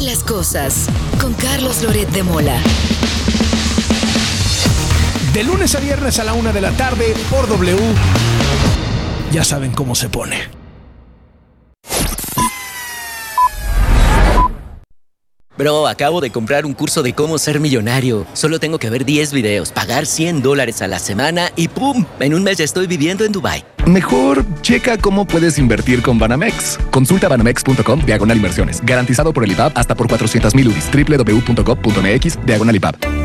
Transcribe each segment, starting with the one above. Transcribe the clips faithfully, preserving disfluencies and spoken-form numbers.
van las cosas con Carlos Loret de Mola. De lunes a viernes a la una de la tarde por W. Ya saben cómo se pone. Bro, acabo de comprar un curso de cómo ser millonario. Solo tengo que ver diez videos, pagar cien dólares a la semana y ¡pum! En un mes ya estoy viviendo en Dubái. Mejor checa cómo puedes invertir con Banamex. Consulta banamex punto com diagonal inversiones. Garantizado por el I B A B hasta por cuatrocientos mil U D I s. doble u doble u doble u punto gov punto mx diagonal I B A B.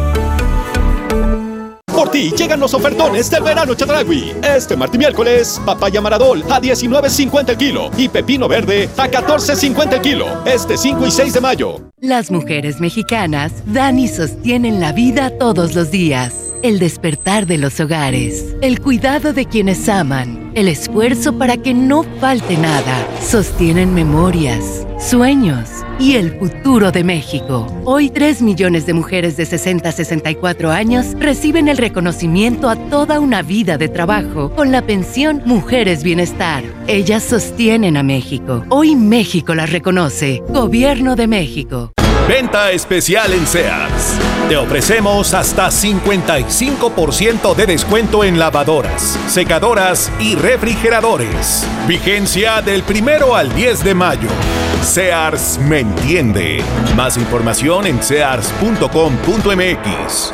Por ti llegan los ofertones del verano Chedraui. Este martes y miércoles, papaya Maradol a diecinueve cincuenta el kilo y pepino verde a catorce cincuenta el kilo. Este cinco y seis de mayo. Las mujeres mexicanas dan y sostienen la vida todos los días. El despertar de los hogares, el cuidado de quienes aman, el esfuerzo para que no falte nada. Sostienen memorias, sueños y el futuro de México. Hoy, tres millones de mujeres de sesenta a sesenta y cuatro años reciben el reconocimiento a toda una vida de trabajo con la pensión Mujeres Bienestar. Ellas sostienen a México. Hoy México las reconoce. Gobierno de México. Venta especial en Sears. Te ofrecemos hasta cincuenta y cinco por ciento de descuento en lavadoras, secadoras y refrigeradores. Vigencia del primero al diez de mayo. Sears me entiende. Más información en sears punto com punto mx.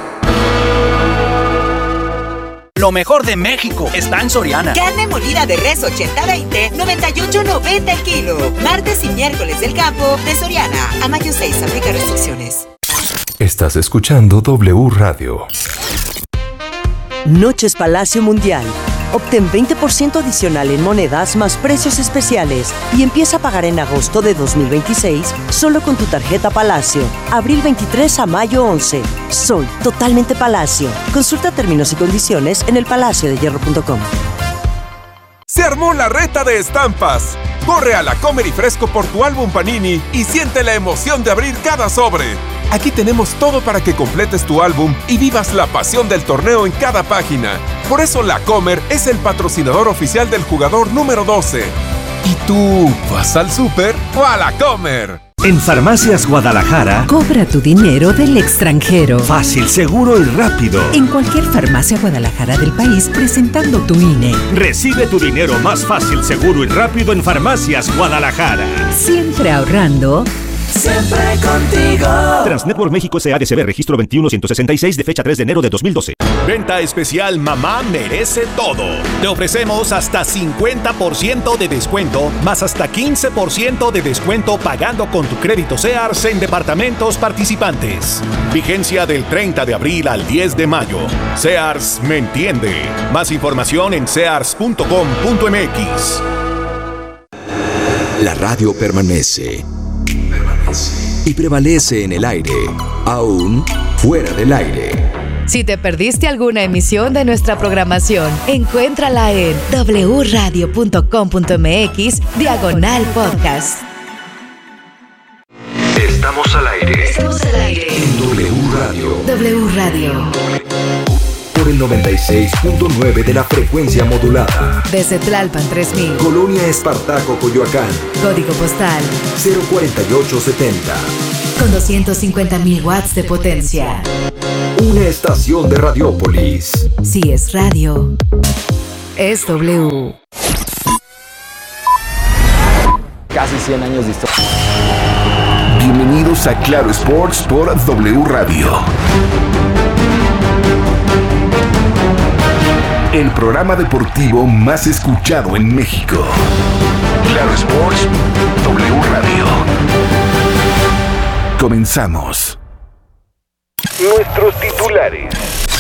Lo mejor de México está en Soriana. Carne molida de res ochenta veinte, noventa y ocho noventa el kilo. Martes y miércoles del campo de Soriana. A mayo seis, aplica restricciones. Estás escuchando W Radio. Noches Palacio Mundial. Obtén veinte por ciento adicional en monedas más precios especiales y empieza a pagar en agosto de dos mil veintiséis solo con tu tarjeta Palacio. Abril veintitrés a mayo once. Soy totalmente Palacio. Consulta términos y condiciones en el palacio de hierro punto com. Se armó la reta de estampas. Corre a La Comer y Fresco por tu álbum Panini y siente la emoción de abrir cada sobre. Aquí tenemos todo para que completes tu álbum y vivas la pasión del torneo en cada página. Por eso La Comer es el patrocinador oficial del jugador número doce. ¿Y tú vas al súper o a La Comer? En Farmacias Guadalajara, cobra tu dinero del extranjero. Fácil, seguro y rápido. En cualquier farmacia Guadalajara del país, presentando tu I N E. Recibe tu dinero más fácil, seguro y rápido en Farmacias Guadalajara. Siempre ahorrando. Siempre contigo. Transnetwork México S A D C B, registro veintiuno ciento sesenta y seis de fecha tres de enero de dos mil doce. Venta especial Mamá merece todo. Te ofrecemos hasta cincuenta por ciento de descuento, más hasta quince por ciento de descuento pagando con tu crédito Sears en departamentos participantes. Vigencia del treinta de abril al diez de mayo. Sears me entiende. Más información en sears punto com punto mx. La radio permanece. Y prevalece en el aire, aún fuera del aire. Si te perdiste alguna emisión de nuestra programación, encuéntrala en doble u radio punto com punto mx diagonal podcast. Estamos al aire. Estamos al aire. En W Radio. W Radio. Por el noventa y seis punto nueve de la frecuencia modulada. Desde Tlalpan tres mil. Colonia Espartaco, Coyoacán. Código postal cero cuarenta y ocho setenta. Con doscientos cincuenta mil watts de potencia. Una estación de Radiópolis. Si es radio, es W. Casi cien años de historia. Bienvenidos a Claro Sports por W Radio. El programa deportivo más escuchado en México. Claro Sports, W Radio. Comenzamos. Nuestros titulares.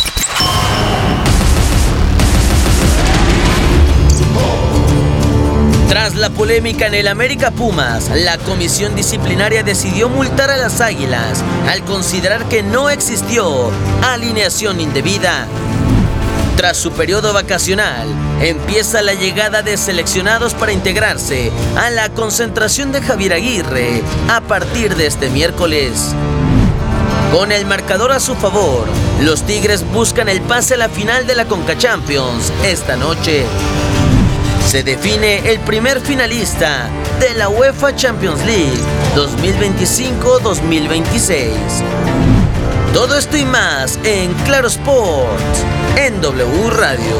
Tras la polémica en el América Pumas, la comisión disciplinaria decidió multar a las Águilas al considerar que no existió alineación indebida. Tras su periodo vacacional, empieza la llegada de seleccionados para integrarse a la concentración de Javier Aguirre a partir de este miércoles. Con el marcador a su favor, los Tigres buscan el pase a la final de la Conca Champions esta noche. se define el primer finalista de la UEFA Champions League dos mil veinticinco dos mil veintiséis. Todo esto y más en Claro Sports, en W Radio.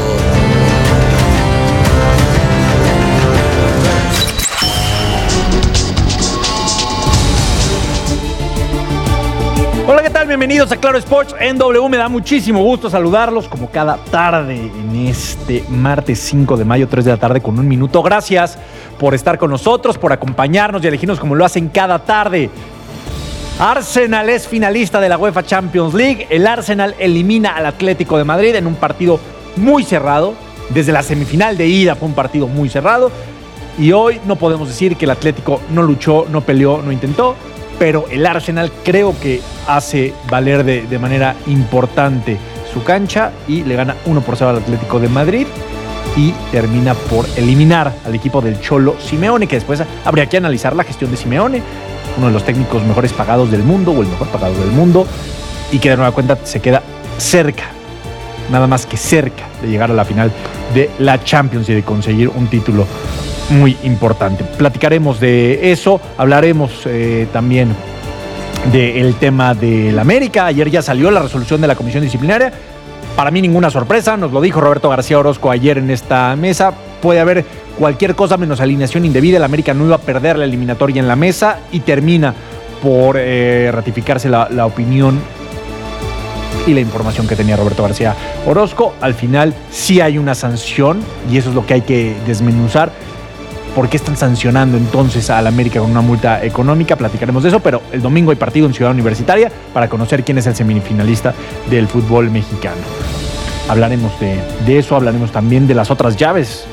Hola, ¿qué tal? Bienvenidos a Claro Sports en W. Me da muchísimo gusto saludarlos como cada tarde en este martes cinco de mayo, tres de la tarde con un minuto. Gracias por estar con nosotros, por acompañarnos y elegirnos como lo hacen cada tarde. Arsenal es finalista de la UEFA Champions League. El Arsenal elimina al Atlético de Madrid en un partido muy cerrado. Desde la semifinal de ida fue un partido muy cerrado. Y hoy no podemos decir que el Atlético no luchó, no peleó, no intentó. Pero el Arsenal creo que hace valer de, de manera importante su cancha y le gana uno por cero al Atlético de Madrid y termina por eliminar al equipo del Cholo Simeone, que después habría que analizar la gestión de Simeone, uno de los técnicos mejores pagados del mundo o el mejor pagado del mundo, y que de nueva cuenta se queda cerca, nada más que cerca de llegar a la final de la Champions y de conseguir un título muy importante. Platicaremos de eso, hablaremos eh, también del tema del América. Ayer ya salió la resolución de la comisión disciplinaria. Para mí ninguna sorpresa, nos lo dijo Roberto García Orozco ayer en esta mesa. Puede haber cualquier cosa menos alineación indebida. El América no iba a perder la eliminatoria en la mesa y termina por eh, ratificarse la, la opinión y la información que tenía Roberto García Orozco. Al final sí hay una sanción y eso es lo que hay que desmenuzar. ¿Por qué están sancionando entonces al América con una multa económica? Platicaremos de eso, pero el domingo hay partido en Ciudad Universitaria para conocer quién es el semifinalista del fútbol mexicano. Hablaremos de, de eso, hablaremos también de las otras llaves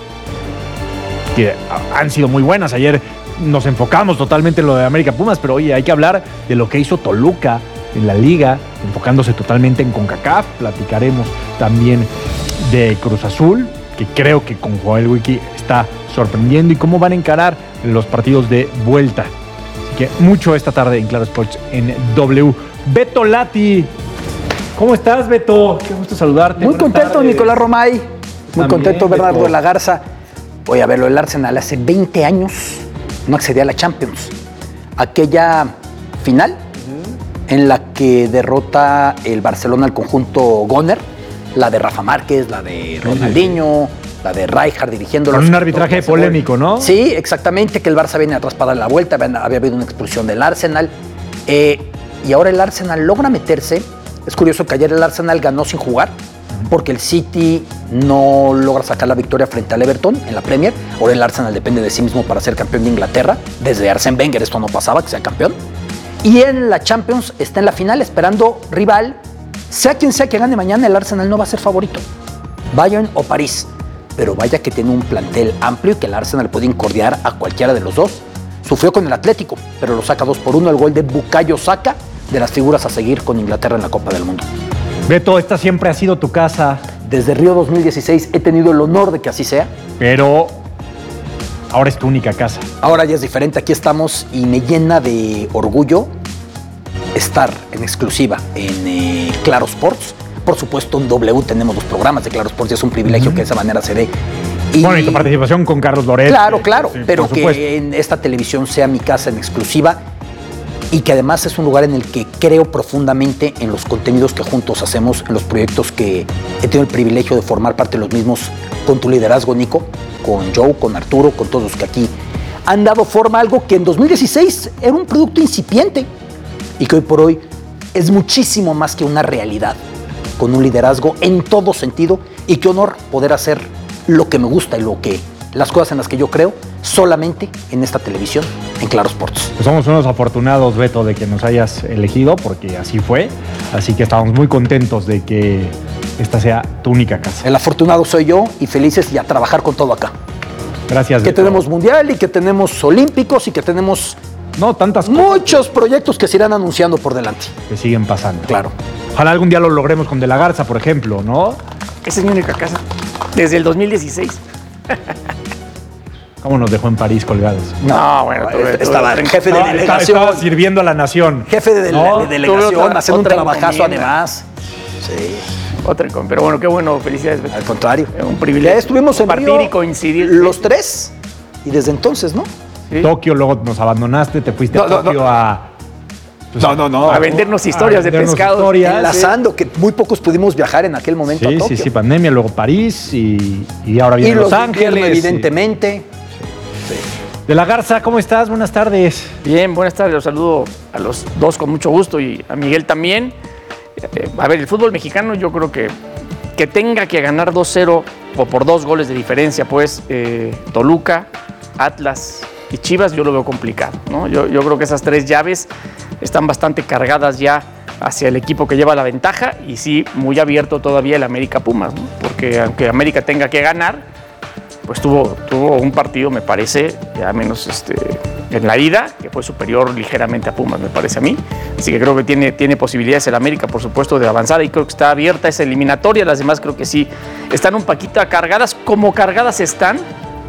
que han sido muy buenas. Ayer nos enfocamos totalmente en lo de América Pumas, pero oye, hay que hablar de lo que hizo Toluca en la liga, enfocándose totalmente en CONCACAF. Platicaremos también de Cruz Azul, que creo que con Joel Wiki está sorprendiendo, y cómo van a encarar los partidos de vuelta. Así que mucho esta tarde en Claro Sports en W. Beto Lati, ¿cómo estás, Beto? Qué gusto saludarte. Muy contento, tardes. Nicolás Romay. Muy También, contento, Bernardo Beto. de la Garza. Voy a verlo, el Arsenal hace veinte años no accedía a la Champions. Aquella final uh-huh. en la que derrota el Barcelona al conjunto Goner, la de Rafa Márquez, la de Ronaldinho, la de Rijkaard dirigiéndolo. Con un arbitraje polémico, ¿no? Sí, exactamente, que el Barça viene atrás para dar la vuelta, había, había habido una expulsión del Arsenal. Eh, y ahora el Arsenal logra meterse. Es curioso que ayer el Arsenal ganó sin jugar, porque el City no logra sacar la victoria frente al Everton en la Premier. Ahora el Arsenal depende de sí mismo para ser campeón de Inglaterra. Desde Arsène Wenger esto no pasaba, que sea campeón. Y en la Champions está en la final esperando rival. Sea quien sea que gane mañana, el Arsenal no va a ser favorito. Bayern o París. Pero vaya que tiene un plantel amplio y que el Arsenal puede incordiar a cualquiera de los dos. Sufrió con el Atlético, pero lo saca dos por uno el gol de Bukayo Saka, de las figuras a seguir con Inglaterra en la Copa del Mundo. Beto, esta siempre ha sido tu casa. Desde Río dos mil dieciséis he tenido el honor de que así sea. Pero ahora es tu única casa. Ahora ya es diferente, aquí estamos y me llena de orgullo estar en exclusiva en eh, Claro Sports. Por supuesto, en W tenemos los programas de Claro Sports y es un privilegio uh-huh. que de esa manera se dé. Y, bueno, y tu participación con Carlos Loret. Claro, claro, sí, pero que en esta televisión sea mi casa en exclusiva y que además es un lugar en el que creo profundamente en los contenidos que juntos hacemos, en los proyectos que he tenido el privilegio de formar parte de los mismos con tu liderazgo, Nico, con Joe, con Arturo, con todos los que aquí han dado forma a algo que en dos mil dieciséis era un producto incipiente y que hoy por hoy es muchísimo más que una realidad, con un liderazgo en todo sentido, y qué honor poder hacer lo que me gusta y lo que las cosas en las que yo creo solamente en esta televisión, en Claro Sports. Pues somos unos afortunados, Beto, de que nos hayas elegido, porque así fue, así que estamos muy contentos de que esta sea tu única casa. El afortunado soy yo y felices y a trabajar con todo acá. Gracias, Que Beto. tenemos mundial y que tenemos olímpicos y que tenemos no tantas muchos cosas. proyectos que se irán anunciando por delante. Que siguen pasando. Claro. Ojalá algún día lo logremos con De la Garza, por ejemplo, ¿no? Esa es mi única casa. Desde el dos mil dieciséis. ¿Cómo nos dejó en París colgados? No, bueno, tuve, estaba tuve, jefe de no, delegación. Estaba sirviendo a la nación. Jefe de, de, ¿no? de delegación, otra, haciendo un trabajazo encomienda. además. Sí. Otra incógnita. Pero bueno, qué bueno, felicidades, Beto. Al contrario. Un privilegio. Ya estuvimos en partir Río y coincidir. los tres, y desde entonces, ¿no? Sí. Tokio, luego nos abandonaste, te fuiste no, a Tokio no, no. a... Pues, no, no, no. A vendernos historias a vendernos de pescado. Historias, enlazando, sí. que muy pocos pudimos viajar en aquel momento sí, a Tokio. Sí, sí, pandemia, luego París y, y ahora viene Los Ángeles. Evidentemente. Sí. Sí. De la Garza, ¿cómo estás? Buenas tardes. Bien, buenas tardes. Los saludo a los dos con mucho gusto y a Miguel también. Eh, a ver, el fútbol mexicano yo creo que que tenga que ganar dos cero o por dos goles de diferencia, pues eh, Toluca, Atlas y Chivas, yo lo veo complicado, ¿no? Yo, yo creo que esas tres llaves están bastante cargadas ya hacia el equipo que lleva la ventaja y sí, muy abierto todavía el América Pumas, ¿no? Porque aunque América tenga que ganar, pues tuvo, tuvo un partido, me parece, ya menos este, en la ida, que fue superior ligeramente a Pumas, me parece a mí. Así que creo que tiene, tiene posibilidades el América, por supuesto, de avanzar y creo que está abierta esa eliminatoria. Las demás creo que sí están un poquito cargadas, como cargadas están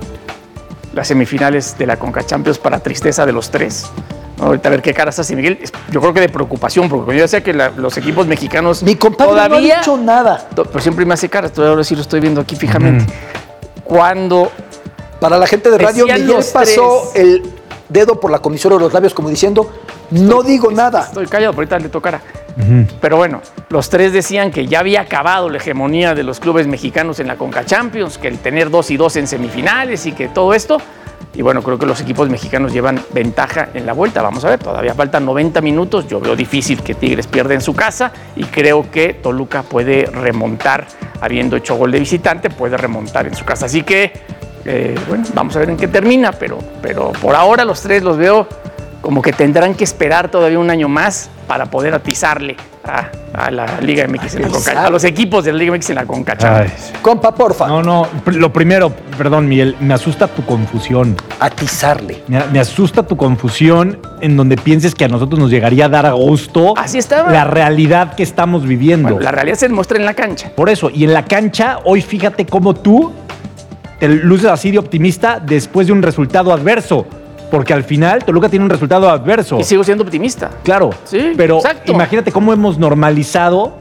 las semifinales de la Conca Champions para tristeza de los tres. ¿No? Ahorita a ver qué caras hace Miguel. Yo creo que de preocupación, porque yo sé que la, los equipos mexicanos Mi compadre todavía, no ha dicho nada. Pero siempre me hace caras, ahora sí lo estoy viendo aquí fijamente. Mm. Cuando... Para la gente de radio, Miguel pasó tres. el dedo por la comisura de los labios como diciendo, no estoy, digo nada. Estoy callado, pero ahorita le tocará. Uh-huh. Pero bueno, los tres decían que ya había acabado la hegemonía de los clubes mexicanos en la Conca Champions, que el tener dos y dos en semifinales y que todo esto. Y bueno, creo que los equipos mexicanos llevan ventaja en la vuelta. Vamos a ver, todavía faltan noventa minutos. Yo veo difícil que Tigres pierda en su casa y creo que Toluca puede remontar, habiendo hecho gol de visitante, puede remontar en su casa. Así que... Eh, bueno, vamos a ver en qué termina, pero, pero por ahora los tres los veo como que tendrán que esperar todavía un año más para poder atizarle a, a la Liga M X en la Conca, a los equipos de la Liga M X en la Conca Champions. Compa, porfa. No, no, lo primero, perdón, Miguel, me asusta tu confusión. Atizarle. Me, me asusta tu confusión en donde pienses que a nosotros nos llegaría a dar a gusto Así estaba. la realidad que estamos viviendo. Bueno, la realidad se demuestra en la cancha. Por eso, y en la cancha, hoy fíjate cómo tú te luces así de optimista después de un resultado adverso. Porque al final Toluca tiene un resultado adverso. Y sigo siendo optimista. Claro. Sí, pero exacto. Imagínate cómo hemos normalizado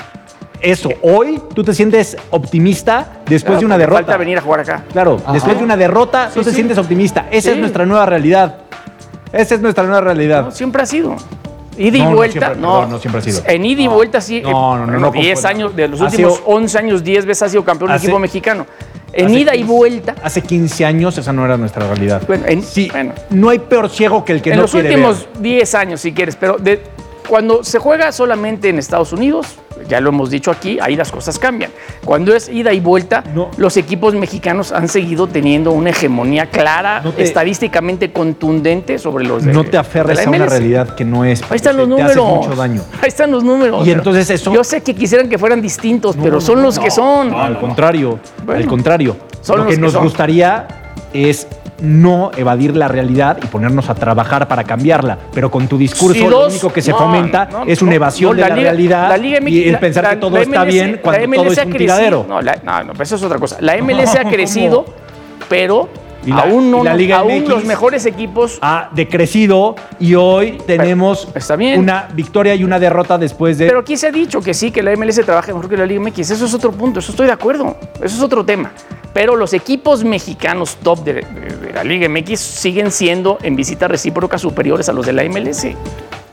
eso. Hoy tú te sientes optimista después claro, de una derrota. Falta venir a jugar acá. Claro, Ajá. después de una derrota sí, tú te sí. sientes optimista. Esa sí. es nuestra nueva realidad. Esa es nuestra nueva realidad. No, siempre ha sido. Ida y no, vuelta, no siempre, no, perdón, no siempre ha sido. En ida y no. vuelta sí. No, no, no. no diez años, de los últimos sido, once años, diez veces ha sido campeón del equipo mexicano. En hace ida quince, y vuelta. Hace quince años esa no era nuestra realidad. Bueno, en, sí, bueno. No hay peor ciego que el que en no quiere ver. En los últimos diez años, si quieres, pero de, cuando se juega solamente en Estados Unidos, ya lo hemos dicho aquí, ahí las cosas cambian. Cuando es ida y vuelta, no. los equipos mexicanos han seguido teniendo una hegemonía clara, no te, estadísticamente contundente sobre los de No te aferres a una realidad que no es. Ahí están los te números. Hace mucho daño. Ahí están los números. Y entonces eso... Yo sé que quisieran que fueran distintos, no, pero son no, los no, que son. No, al contrario, bueno, al contrario. Son Lo los que, que nos son. gustaría es no evadir la realidad y ponernos a trabajar para cambiarla. Pero con tu discurso si lo dos, único que se no, fomenta no, es una evasión no, de la, la Liga, realidad la Liga M X, y el la, pensar la, que todo la está M L S, bien cuando M L S todo es un crecido, tiradero. No, la, no, no, eso es otra cosa. La M L S ha crecido, pero y la, aún, no, y la Liga aún M X los mejores equipos ha decrecido y hoy tenemos está bien. una victoria y una derrota después de... Pero aquí se ha dicho que sí, que la M L S trabaja mejor que la Liga M X. Eso es otro punto, eso estoy de acuerdo. Eso es otro tema. Pero los equipos mexicanos top de, de, de la Liga M X siguen siendo en visita recíproca superiores a los de la M L S.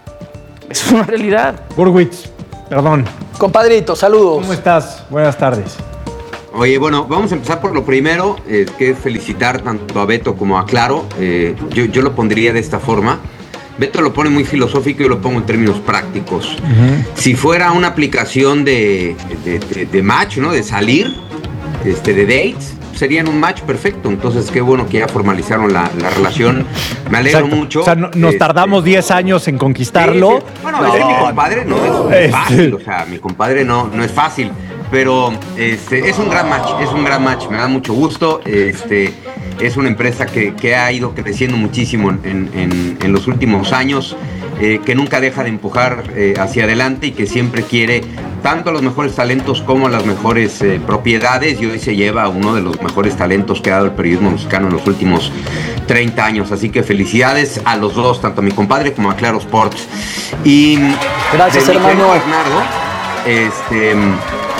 Eso es una realidad. Burwitz, perdón. Compadrito, saludos. ¿Cómo estás? Buenas tardes. Oye, bueno, vamos a empezar por lo primero, eh, que es felicitar tanto a Beto como a Claro. Eh, yo, yo lo pondría de esta forma. Beto lo pone muy filosófico y yo lo pongo en términos prácticos. Uh-huh. Si fuera una aplicación de, de, de, de match, ¿no? De salir, este, de dates, serían un match perfecto. Entonces, qué bueno que ya formalizaron la, la relación. Me alegro Exacto. mucho. O sea, no, nos este, tardamos diez años en conquistarlo. Sí, sí. Bueno, no, mi compadre no es, no es fácil. O sea, mi compadre no, no es fácil. Pero este, es un gran match, es un gran match, me da mucho gusto. Este, es una empresa que, que ha ido creciendo muchísimo en, en, en los últimos años, eh, que nunca deja de empujar eh, hacia adelante y que siempre quiere tanto a los mejores talentos como a las mejores eh, propiedades. Y hoy se lleva a uno de los mejores talentos que ha dado el periodismo mexicano en los últimos treinta años. Así que felicidades a los dos, tanto a mi compadre como a Claro Sports. Y gracias, hermano Bernardo, este...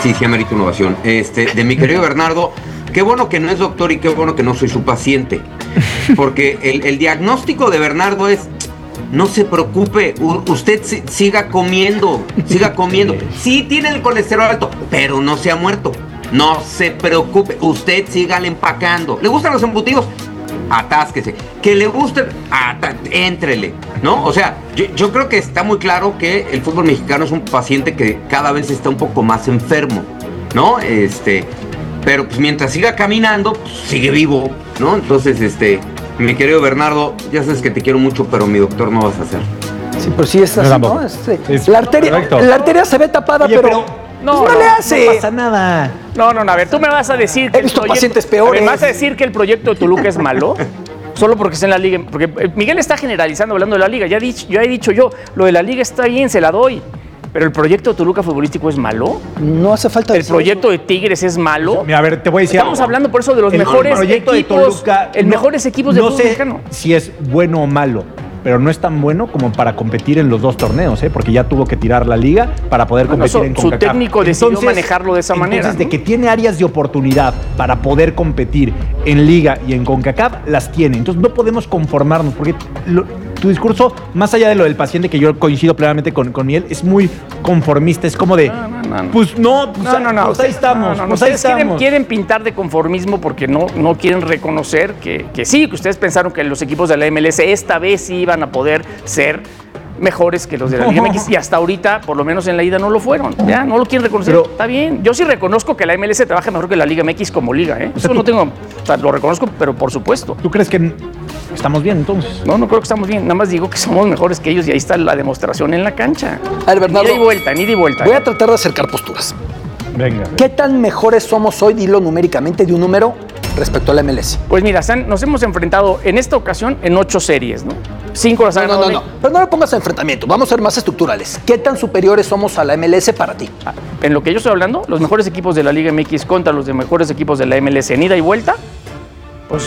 sí, sí amerita una ovación. Este, de mi querido Bernardo, qué bueno que no es doctor y qué bueno que no soy su paciente. Porque el, el diagnóstico de Bernardo es, no se preocupe, u- usted si- siga comiendo, siga comiendo. Sí tiene el colesterol alto, pero no se ha muerto. No se preocupe, usted sígale empacando. ¿Le gustan los embutidos? Atásquese. Que le gusten, ata- éntrele, ¿no? O sea, yo, yo creo que está muy claro que el fútbol mexicano es un paciente que cada vez está un poco más enfermo, ¿no? Este, pero pues mientras siga caminando, pues sigue vivo, ¿no? Entonces, este, mi querido Bernardo, ya sabes que te quiero mucho, pero mi doctor no vas a ser. Sí, pero sí es así, No, ¿no? tampoco. Este, Es la, arteria, correcto. la arteria se ve tapada, Oye, pero, pero- no, No, no, no, le hace. No pasa nada. No, no, no, a ver, tú me vas a decir que He visto el proyecto- pacientes A peores. ver, ¿me vas a decir que el proyecto de Toluca es malo? Solo porque está en la liga. Porque eh, Miguel está generalizando hablando de la liga. Ya, he dicho- ya he dicho yo, lo de la liga está bien, se la doy. Pero el proyecto de Toluca futbolístico es malo. No hace falta El decir proyecto de Tigres es malo. Mira, a ver, te voy a decir Estamos algo. hablando por eso de los El mejores proyecto de equipos, Toluca, el no- mejores equipos del no fútbol sé mexicano. si es bueno o malo, pero no es tan bueno como para competir en los dos torneos, ¿eh? Porque ya tuvo que tirar la liga para poder Bueno, competir eso, en su CONCACAF. técnico decidió manejarlo de esa manera, Entonces, de ¿no? que tiene áreas de oportunidad para poder competir en liga y en CONCACAF, las tiene. Entonces no podemos conformarnos, porque lo- tu discurso, más allá de lo del paciente, que yo coincido plenamente con, con Miel, es muy conformista, es como de, pues no, pues, No, no, no. pues ahí estamos, No, no, no. pues ahí Ustedes quieren, estamos. quieren pintar de conformismo porque no, no quieren reconocer que, que sí, que ustedes pensaron que los equipos de la M L S esta vez sí iban a poder ser mejores que los de la Liga No. M X y hasta ahorita, por lo menos en la ida, no lo fueron. Ya, no lo quieren reconocer. Pero- Está bien. Yo sí reconozco que la M L S trabaja mejor que la Liga M X como liga, ¿eh? Eso tú- no tengo... O sea, lo reconozco, pero por supuesto. ¿Tú crees que estamos bien entonces? No, no creo que estamos bien. Nada más digo que somos mejores que ellos y ahí está la demostración en la cancha. A ver, Bernardo, Ida y vuelta, ni ida y vuelta. voy a tratar de acercar posturas. Venga. ¿Qué tan mejores somos hoy, dilo numéricamente, de un número respecto a la M L S? Pues mira, se han- nos hemos enfrentado en esta ocasión en ocho series, ¿no? Cinco las No, han no, ganado no, no. de- Pero no lo pongas a enfrentamiento. Vamos a ser más estructurales. ¿Qué tan superiores somos a la M L S para ti? En lo que yo estoy hablando, los mejores equipos de la Liga M X contra los de mejores equipos de la M L S en ida y vuelta, pues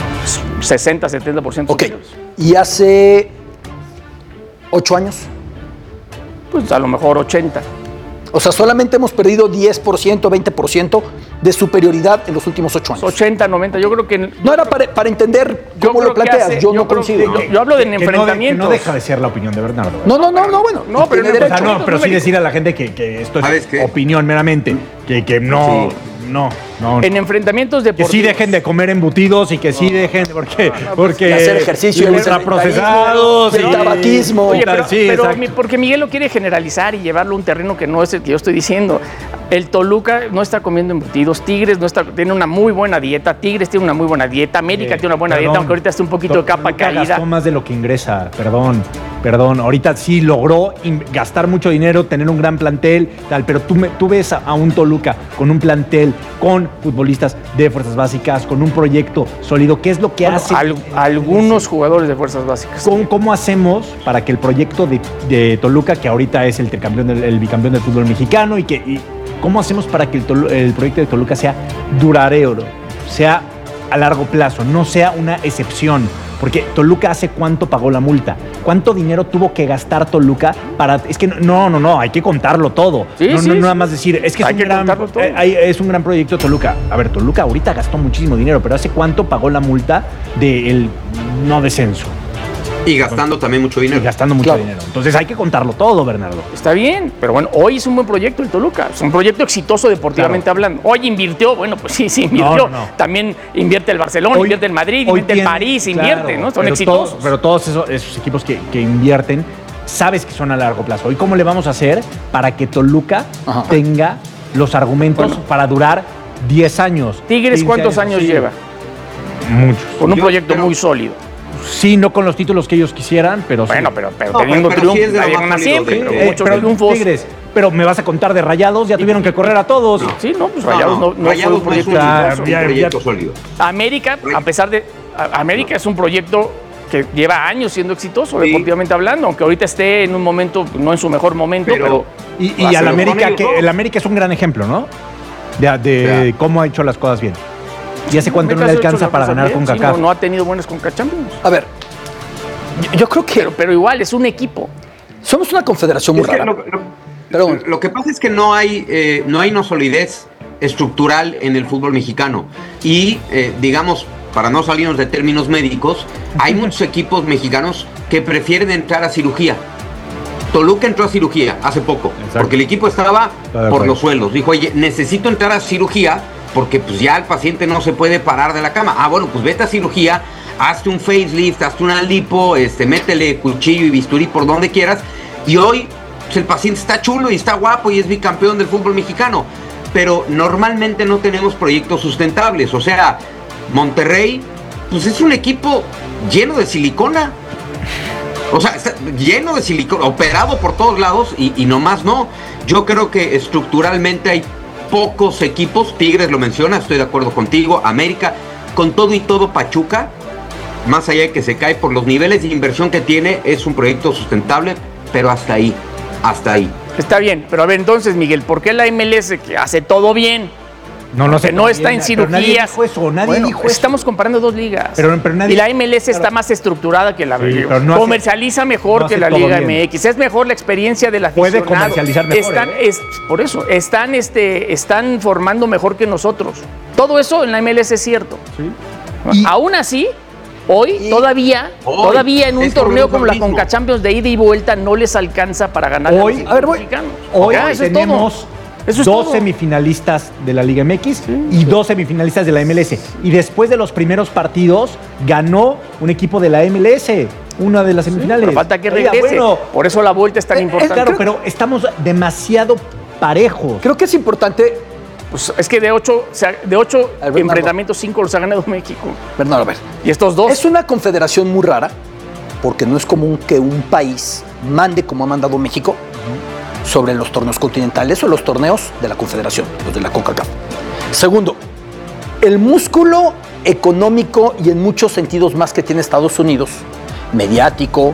sesenta, setenta por ciento Ok. superiores. ¿Y hace ocho años? Pues a lo mejor ochenta. O sea, solamente hemos perdido diez por ciento, veinte por ciento de superioridad en los últimos ocho años. ochenta, noventa, yo creo que... No era para, para entender yo cómo creo lo que planteas. hace- yo, no creo coincido. que- yo, yo hablo de Que no de- enfrentamientos. Que no deja de ser la opinión de Bernardo. No, no, no, no, bueno. No, pero tiene en O sea, derecho. no, pero sí decir a la gente que, que esto es ¿Sabes qué? opinión meramente. Que, que no, no, no. En enfrentamientos Que deportivos. sí dejen de comer embutidos y que sí dejen, porque, porque Y hacer ejercicio, el ultraprocesados el y tabaquismo. Oye, pero, sí, pero exacto. mi- porque Miguel lo quiere generalizar y llevarlo a un terreno que no es el que yo estoy diciendo. El Toluca no está comiendo embutidos, Tigres no está, tiene una muy buena dieta, Tigres tiene una muy buena dieta, América Eh, tiene una buena perdón. dieta, aunque ahorita está un poquito de capa Toluca caída. Gastó más de lo que ingresa, perdón, perdón. Ahorita sí logró in- gastar mucho dinero, tener un gran plantel, tal, pero tú, me- tú ves a, a un Toluca con un plantel, con futbolistas de fuerzas básicas, con un proyecto sólido. ¿Qué es lo que Bueno, hace? al- algunos jugadores de fuerzas básicas. ¿Cómo, cómo hacemos para que el proyecto de, de Toluca, que ahorita es el, tricampeón del- el bicampeón del fútbol mexicano, y que y cómo hacemos para que el, Tolu- el proyecto de Toluca sea duradero, sea a largo plazo, no sea una excepción? Porque Toluca hace cuánto pagó la multa, cuánto dinero tuvo que gastar Toluca para... Es que no, no, no, hay que contarlo todo. Sí, no, sí, no sí. nada más decir, es que es Hay un, que gran, contarlo todo. eh, hay- es un gran proyecto Toluca. A ver, Toluca ahorita gastó muchísimo dinero, pero ¿hace cuánto pagó la multa del no descenso? Y gastando también mucho Y dinero. gastando mucho Claro. dinero. Entonces hay que contarlo todo, Bernardo. Está bien, pero bueno, hoy es un buen proyecto el Toluca. Es un proyecto exitoso deportivamente hablando. Hoy invirtió, bueno, pues sí, sí No, invirtió. no, no. También invierte el Barcelona, Hoy- invierte el Madrid, hoy invierte el tiene- París, claro, invierte, ¿no? Son pero exitosos. todos- pero todos esos, esos equipos que, que invierten, sabes que son a largo plazo. ¿Y cómo le vamos a hacer para que Toluca Ajá. tenga los argumentos Bueno. para durar diez años? Tigres, quince ¿cuántos años Sí. lleva? Muchos. Con un Yo- proyecto pero- muy sólido. Sí, no con los títulos que ellos quisieran, pero Bueno, sí. pero, pero No, teniendo pero- pero sí triunfos, es de lo nadie más gana sólido siempre, de- pero Eh, muchos pero triunfos. Tigres, pero me vas a contar de Rayados, ya tuvieron que correr a todos. Sí, no, pues No, Rayados no, no, no Rayados fue no un es un, proyecto Ah, no es exitoso. un ya- ya- proyecto sólido. América, a pesar de... a- América es un proyecto que lleva años siendo exitoso, Sí. deportivamente hablando, aunque ahorita esté en un momento, no en su mejor momento, pero... Pero- Y, y Hace al lo América, con ellos que dos. el América es un gran ejemplo, ¿no? De, de Ya. cómo ha hecho las cosas bien. ¿Y hace cuánto no le América ha hecho alcanza las para cosas ganar bien, con sí, CACAF? no, no ha tenido buenas Conca Champions. A ver, yo, yo creo que Pero, pero igual, es un equipo. somos una confederación muy Es que rara. lo, lo- Pero, lo que pasa es que no hay, eh, no hay una solidez estructural en el fútbol mexicano. Y, eh, digamos, para no salirnos de términos médicos, hay muchos equipos mexicanos que prefieren entrar a cirugía. Toluca entró a cirugía hace poco, Exacto. porque el equipo estaba por los suelos. Dijo, oye, necesito entrar a cirugía porque pues ya el paciente no se puede parar de la cama. Ah, bueno, pues vete a cirugía, hazte un facelift, hazte una lipo, este, métele cuchillo y bisturí por donde quieras. Y hoy pues, el paciente está chulo y está guapo y es bicampeón del fútbol mexicano. Pero normalmente no tenemos proyectos sustentables. O sea, Monterrey, pues es un equipo lleno de silicona. O sea, está lleno de silicona, operado por todos lados y, y nomás no. Yo creo que estructuralmente hay pocos equipos. Tigres lo menciona, estoy de acuerdo contigo. América, con todo y todo Pachuca, más allá de que se cae por los niveles de inversión que tiene, es un proyecto sustentable, pero hasta ahí, hasta ahí. Está bien, pero a ver entonces, Miguel, ¿por qué la M L S que hace todo bien? No, no sé. No está en cirugías. Nadie dijo eso, nadie bueno, dijo eso. Estamos comparando dos ligas. Pero, pero nadie, y la M L S claro. está más estructurada que la sí, no comercializa hace, mejor no que la Liga bien. M X. Es mejor la experiencia de la aficionado. Puede comercializar mejor. Están, ¿eh? es, por eso, están, este, están formando mejor que nosotros. Todo eso en la M L S es cierto. Sí. Y, Aún así, hoy y, todavía, hoy, todavía en un torneo como la Conca Champions de ida y vuelta no les alcanza para ganar hoy, a los mexicanos. Hoy ya, tenemos es dos todo. semifinalistas de la Liga M X sí, y sí. dos semifinalistas de la M L S. Y después de los primeros partidos, ganó un equipo de la M L S, una de las semifinales. Sí, pero falta que regrese. Oiga, bueno, por eso la vuelta es tan eh, importante. Claro, pero estamos demasiado parejos. Creo que es importante. Pues es que de ocho, o sea, de ocho enfrentamientos, cinco los ha ganado México. Bernardo, a ver. Y estos dos. Es una confederación muy rara, porque no es común que un país mande como ha mandado México uh-huh. sobre los torneos continentales o los torneos de la confederación, los de la CONCACAF. Segundo, el músculo económico y en muchos sentidos más que tiene Estados Unidos, mediático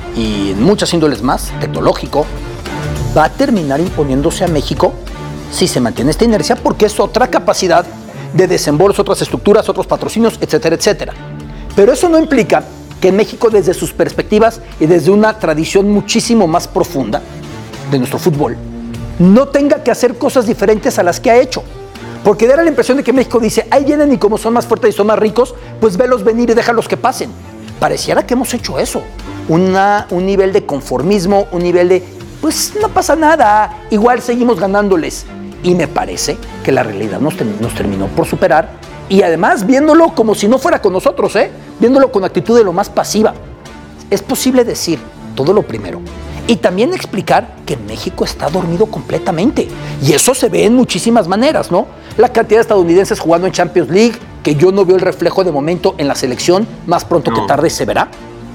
y en muchas índoles más, tecnológico, va a terminar imponiéndose a México si se mantiene esta inercia, porque es otra capacidad de desembolso, otras estructuras, otros patrocinios, etcétera, etcétera. Pero eso no implica que México, desde sus perspectivas y desde una tradición muchísimo más profunda de nuestro fútbol, no tenga que hacer cosas diferentes a las que ha hecho. Porque da la impresión de que México dice, ahí vienen y como son más fuertes y son más ricos, pues velos venir y déjalos que pasen. Pareciera que hemos hecho eso. Una, un nivel de conformismo, un nivel de, pues no pasa nada, igual seguimos ganándoles. Y me parece que la realidad nos, ten, nos terminó por superar. Y además viéndolo como si no fuera con nosotros, ¿eh? Viéndolo con actitud de lo más pasiva. Es posible decir todo lo primero. Y también explicar que México está dormido completamente. Y eso se ve en muchísimas maneras, ¿no? La cantidad de estadounidenses jugando en Champions League, que yo no veo el reflejo de momento en la selección, más pronto no. que tarde se verá.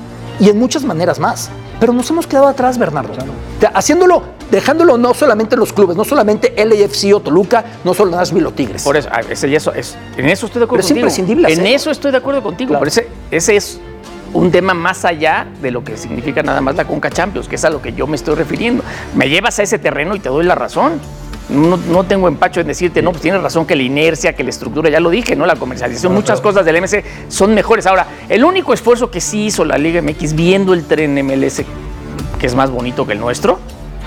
Y en muchas maneras más. Pero nos hemos quedado atrás, Bernardo. Claro. Haciéndolo, dejándolo no solamente en los clubes, no solamente L A F C o Toluca, no solo Nashville o Tigres. Por eso, ese, eso es, en eso estoy de acuerdo Pero contigo. Es imprescindible en eso estoy de acuerdo contigo. Claro. Pero ese, ese es un tema más allá de lo que significa nada más la Conca Champions, que es a lo que yo me estoy refiriendo. Me llevas a ese terreno y te doy la razón. No, no tengo empacho en decirte, no, pues tienes razón que la inercia, que la estructura, ya lo dije, ¿no? La comercialización, no, muchas claro. cosas del M S son mejores. Ahora, el único esfuerzo que sí hizo la Liga M X viendo el tren M L S, que es más bonito que el nuestro,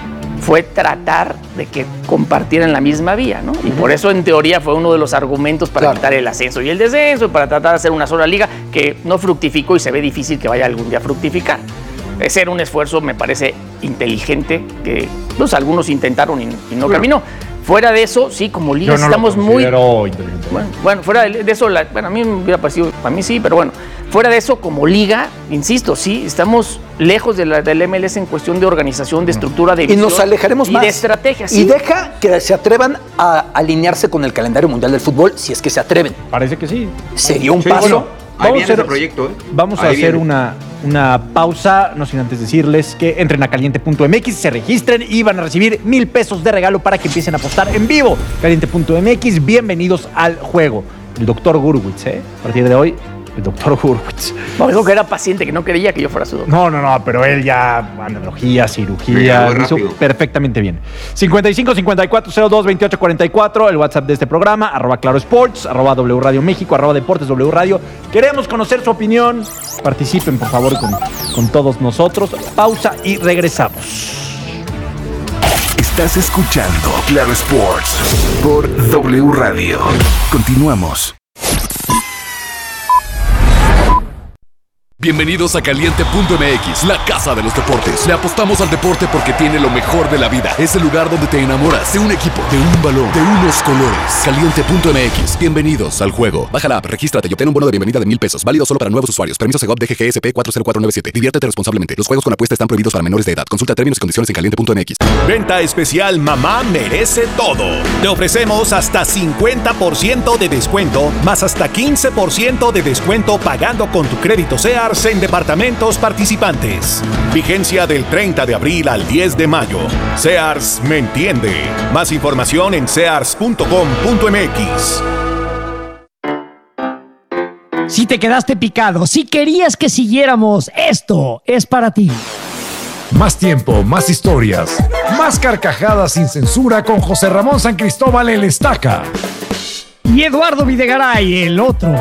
fue tratar de que compartieran la misma vía, ¿no? Y uh-huh. por eso, en teoría, fue uno de los argumentos para claro. quitar el ascenso y el descenso, para tratar de hacer una sola liga que no fructificó y se ve difícil que vaya algún día a fructificar. Ese era un esfuerzo, me parece, inteligente, que pues, algunos intentaron y, y no bueno. caminó. Fuera de eso, sí, como liga no estamos muy... Bueno, bueno, fuera de, de eso, la, bueno, a mí me hubiera parecido, a mí sí, pero bueno, fuera de eso, como liga, insisto, sí, estamos lejos de la, del M L S en cuestión de organización, de estructura, de visión. Y nos alejaremos y más. Y de estrategia, sí. Y deja que se atrevan a alinearse con el calendario mundial del fútbol, si es que se atreven. Parece que sí. Sería un sí, paso. Bueno, ahí vamos viene a hacer, ese proyecto, ¿eh? Vamos ahí a hacer viene. una... Una pausa, no sin antes decirles que entren a caliente punto m x, se registren y van a recibir mil pesos de regalo para que empiecen a apostar en vivo. caliente punto m x, bienvenidos al juego. El doctor Gurwitz, ¿eh? A partir de hoy, el doctor Gurwitz. No, dijo que era paciente, que no quería que yo fuera su doctor. No, no, no, pero él ya, analogía, cirugía, lo hizo perfectamente bien. cincuenta y cinco, cincuenta y cuatro, cero dos, veintiocho, cuarenta y cuatro, el WhatsApp de este programa, arroba Claro Sports, arroba W Radio México, arroba Deportes W Radio. Queremos conocer su opinión. Participen, por favor, con, con todos nosotros. Pausa y regresamos. Estás escuchando Claro Sports por W Radio. Continuamos. Bienvenidos a Caliente punto M X, la casa de los deportes. Le apostamos al deporte porque tiene lo mejor de la vida. Es el lugar donde te enamoras de un equipo, de un balón, de unos colores. Caliente punto M X. Bienvenidos al juego. Baja la app, regístrate y obtén un bono de bienvenida de mil pesos. Válido solo para nuevos usuarios. Permiso Segov D G G S P cuatro cero cuatro nueve siete. Diviértete responsablemente. Los juegos con apuesta están prohibidos para menores de edad. Consulta términos y condiciones en Caliente punto M X. Venta especial Mamá merece todo. Te ofrecemos hasta cincuenta por ciento de descuento, más hasta quince por ciento de descuento pagando con tu crédito Sears en departamentos participantes. Vigencia del treinta de abril al diez de mayo. Sears me entiende. Más información en sears punto com punto m x. Si te quedaste picado, si querías que siguiéramos, esto es para ti. Más tiempo, más historias, más carcajadas sin censura con José Ramón San Cristóbal el Estaca. Y Eduardo Videgaray, el otro.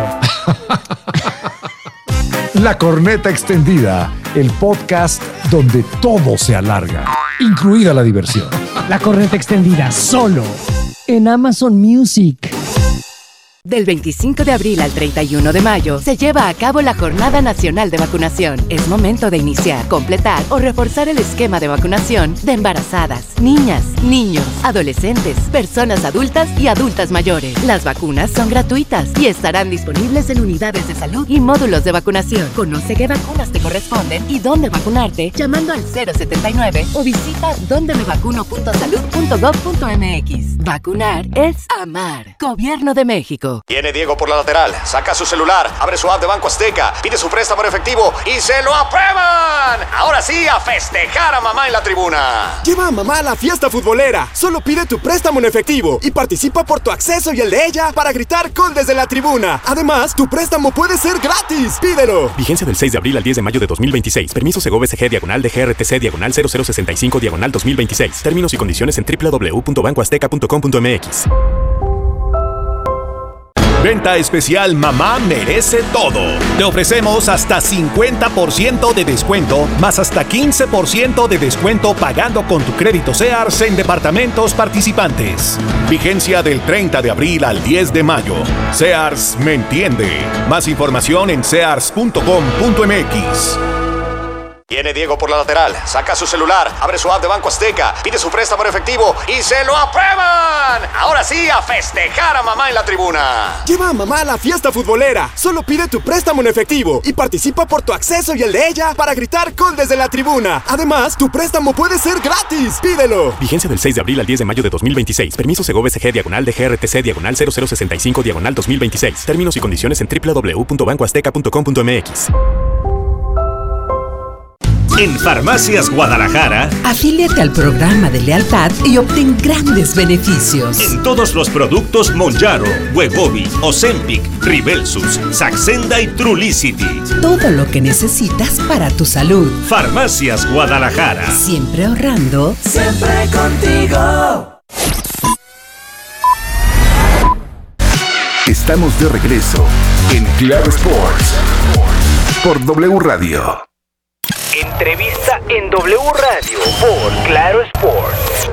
La Corneta Extendida, el podcast donde todo se alarga, incluida la diversión. La Corneta Extendida, solo en Amazon Music. Del veinticinco de abril al treinta y uno de mayo se lleva a cabo la Jornada Nacional de Vacunación. Es momento de iniciar, completar o reforzar el esquema de vacunación de embarazadas, niñas, niños, adolescentes, personas adultas y adultas mayores. Las vacunas son gratuitas y estarán disponibles en unidades de salud y módulos de vacunación. Conoce qué vacunas te corresponden y dónde vacunarte llamando al cero setenta y nueve o visita donde me vacuno punto salud punto gov punto m x. Vacunar es amar. Gobierno de México. Viene Diego por la lateral, saca su celular, abre su app de Banco Azteca, pide su préstamo en efectivo y ¡se lo aprueban! Ahora sí, a festejar a mamá en la tribuna. Lleva a mamá a la fiesta futbolera. Solo pide tu préstamo en efectivo y participa por tu acceso y el de ella para gritar gol desde la tribuna. Además, tu préstamo puede ser gratis. ¡Pídelo! Vigencia del seis de abril al diez de mayo de dos mil veintiséis. Permiso Segov S G diagonal de G R T C diagonal cero cero sesenta y cinco diagonal dos mil veintiséis. Términos y condiciones en doble u doble u doble u punto banco azteca punto com punto m x. Venta especial Mamá merece todo. Te ofrecemos hasta cincuenta por ciento de descuento, más hasta quince por ciento de descuento pagando con tu crédito Sears en departamentos participantes. Vigencia del treinta de abril al diez de mayo. Sears me entiende. Más información en sears punto com punto m x. Viene Diego por la lateral, saca su celular, abre su app de Banco Azteca, pide su préstamo en efectivo y ¡se lo aprueban! Ahora sí, a festejar a mamá en la tribuna. Lleva a mamá a la fiesta futbolera. Solo pide tu préstamo en efectivo y participa por tu acceso y el de ella para gritar gol desde la tribuna. Además, tu préstamo puede ser gratis. ¡Pídelo! Vigencia del seis de abril al diez de mayo de dos mil veintiséis. Permiso Segov S G diagonal de G R T C diagonal cero cero sesenta y cinco diagonal dos mil veintiséis. Términos y condiciones en doble u doble u doble u punto banco azteca punto com punto m x. En Farmacias Guadalajara, afíliate al programa de lealtad y obtén grandes beneficios. En todos los productos Mounjaro, Wegovy, Ozempic, Rybelsus, Saxenda y Trulicity. Todo lo que necesitas para tu salud. Farmacias Guadalajara. Siempre ahorrando. Siempre contigo. Estamos de regreso en Claro Sports por W Radio. Entrevista en W Radio por Claro Sports.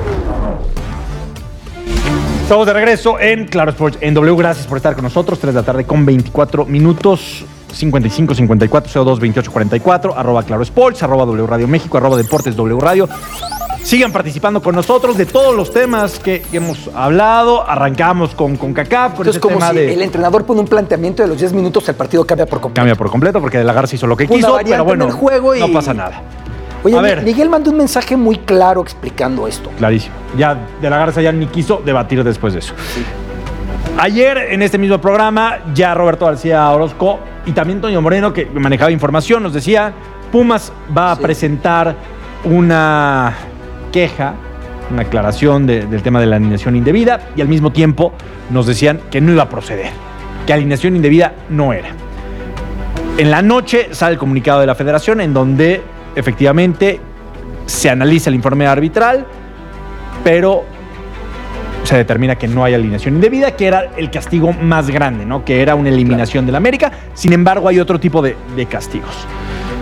Estamos de regreso en Claro Sports en W. Gracias por estar con nosotros. tres de la tarde con veinticuatro minutos. cincuenta y cinco cincuenta y cuatro cero dos veintiocho cuarenta y cuatro. Arroba Claro Sports, arroba W Radio México, arroba Deportes W Radio. Sigan participando con nosotros de todos los temas que hemos hablado. Arrancamos con CONCACAF. Con Entonces, como tema si de... el entrenador pone un planteamiento de los diez minutos, el partido cambia por completo. Cambia por completo porque De la Garza hizo lo que Una quiso, variante pero bueno, en el juego y... no pasa nada. Oye, A ver. Miguel mandó un mensaje muy claro explicando esto. Clarísimo. Ya De la Garza ya ni quiso debatir después de eso. Sí. Ayer, en este mismo programa, ya Roberto García Orozco y también Toño Moreno, que manejaba información, nos decía, Pumas va a sí. presentar una queja, una aclaración de, del tema de la alineación indebida, y al mismo tiempo nos decían que no iba a proceder, que alineación indebida no era. En la noche sale el comunicado de la Federación en donde efectivamente se analiza el informe arbitral, pero se determina que no hay alineación indebida, que era el castigo más grande, ¿no? Que era una eliminación claro. del América. Sin embargo, hay otro tipo de, de castigos.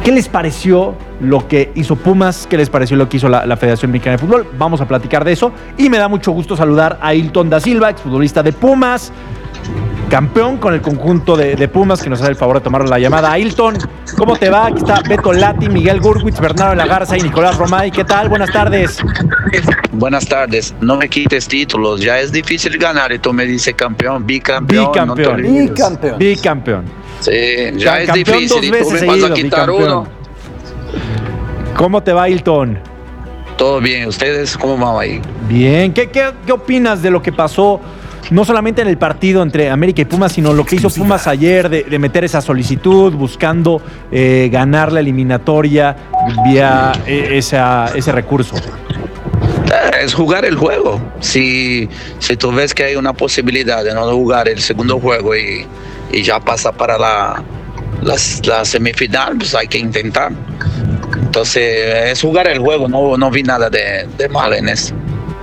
¿Qué les pareció lo que hizo Pumas? ¿Qué les pareció lo que hizo la, la Federación Mexicana de Fútbol? Vamos a platicar de eso. Y me da mucho gusto saludar a Ailton da Silva, exfutbolista de Pumas, campeón con el conjunto de, de Pumas, que nos hace el favor de tomar la llamada. Ailton, ¿cómo te va? Aquí está Beto Lati, Miguel Gurwitz, Bernardo de la Garza y Nicolás Romay. ¿Qué tal? Buenas tardes. Buenas tardes. No me quites títulos. Ya es difícil ganar y tú me dices campeón, bicampeón. Bicampeón. No bicampeón. Bicampeón. Sí, ya es difícil y tú me vas a quitar uno. ¿Cómo te va, Ailton? Todo bien. ¿Ustedes cómo van ahí? Bien. ¿Qué, qué, qué opinas de lo que pasó? No solamente en el partido entre América y Pumas, sino lo que hizo Pumas ayer de, de meter esa solicitud, buscando eh, ganar la eliminatoria vía eh, esa, ese recurso. Es jugar el juego. Si, si tú ves que hay una posibilidad de no jugar el segundo juego y, y ya pasa para la, la, la semifinal, pues hay que intentar. Entonces es jugar el juego, no, no vi nada de, de mal en eso.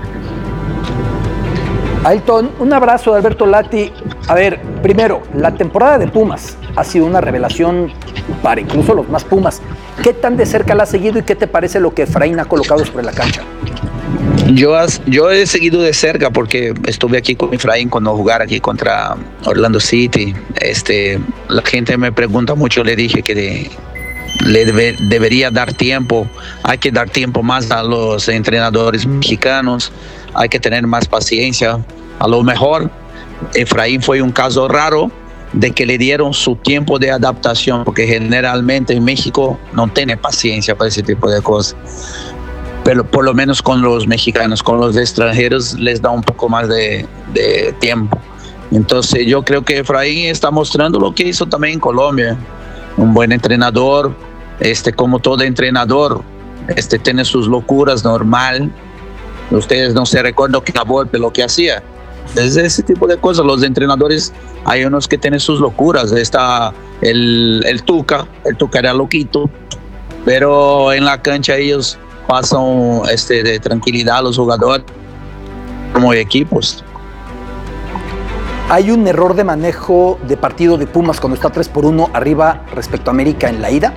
Ailton, un abrazo de Alberto Lati. A ver, primero, la temporada de Pumas ha sido una revelación para incluso los más Pumas. ¿Qué tan de cerca la has seguido y qué te parece lo que Efraín ha colocado sobre la cancha? Yo, has, yo he seguido de cerca porque estuve aquí con Efraín cuando jugar aquí contra Orlando City. Este, la gente me pregunta mucho, le dije que de, le debe, debería dar tiempo. Hay que dar tiempo más a los entrenadores mexicanos. Hay que tener más paciencia. A lo mejor Efraín fue un caso raro de que le dieron su tiempo de adaptación, porque generalmente en México no tiene paciencia para ese tipo de cosas. Pero por lo menos con los mexicanos, con los extranjeros les da un poco más de, de tiempo. Entonces yo creo que Efraín está mostrando lo que hizo también en Colombia. Un buen entrenador, este, como todo entrenador, este, tiene sus locuras, normal. Ustedes no se recuerdan que la Volpe lo que hacía. Desde ese tipo de cosas, los entrenadores, hay unos que tienen sus locuras. Está el, el Tuca, el Tuca era loquito, pero en la cancha ellos pasan este, de tranquilidad a los jugadores como equipos. ¿Hay un error de manejo de partido de Pumas cuando está tres por uno arriba respecto a América en la ida?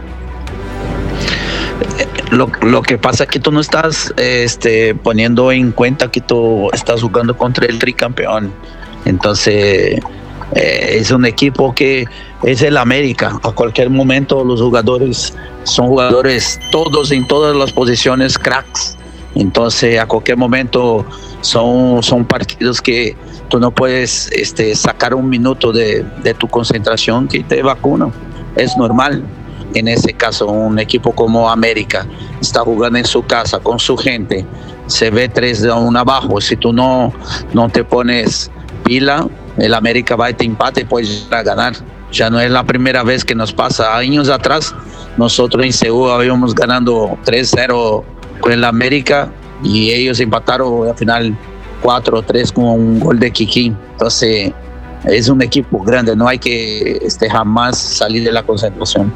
Lo, lo que pasa es que tú no estás este, poniendo en cuenta que tú estás jugando contra el tricampeón. Entonces, eh, es un equipo que es el América. A cualquier momento los jugadores son jugadores, todos en todas las posiciones, cracks. Entonces, a cualquier momento son, son partidos que tú no puedes este, sacar un minuto de, de tu concentración que te vacunan. Es normal. En ese caso, un equipo como América está jugando en su casa con su gente, se ve tres de uno abajo. Si tú no, no te pones pila, el América va y te empate y puedes llegar a ganar. Ya no es la primera vez que nos pasa. Años atrás, nosotros en Seúl habíamos ganando tres cero con el América y ellos empataron al final cuatro tres con un gol de Kikín. Entonces, es un equipo grande, no hay que este, jamás salir de la concentración.